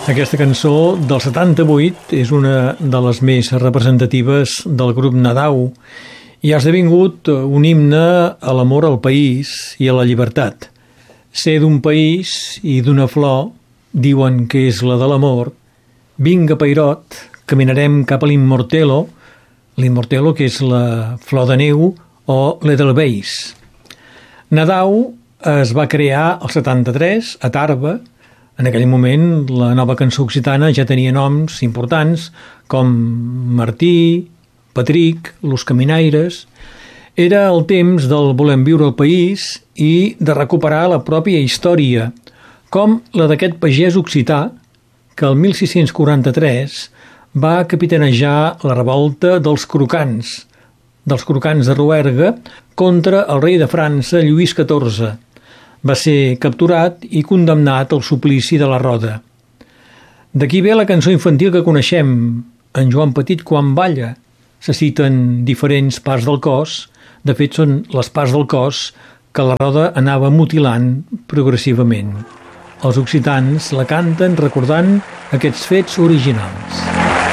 Aquesta cançó del 78 és una de les més representatives del grup Nadau i ha esdevingut un himne a l'amor al país i a la llibertat. Ser d'un país i d'una flor, diuen que és la de l'amor. Vinga, Peirot, caminarem cap a l'Immortelo que és la flor de neu o l'Edelweiss. Nadau es va crear al 73 a Tarba. En aquell moment, la nova cançó occitana ja tenia noms importants com Martí, Patrick, Los Caminaires. Era el temps del volem viure al país i de recuperar la pròpia història, com la d'aquest pagès occità que el 1643 va capitanejar la revolta dels crocants de Rouergue contra el rei de França, Lluís XIV. Va ser capturat i condemnat al suplici de la roda. D'aquí ve la cançó infantil que coneixem, En Joan Petit quan balla. Se citen diferents parts del cos, de fet són les parts del cos que la roda anava mutilant progressivament. Els occitans la canten recordant aquests fets originals.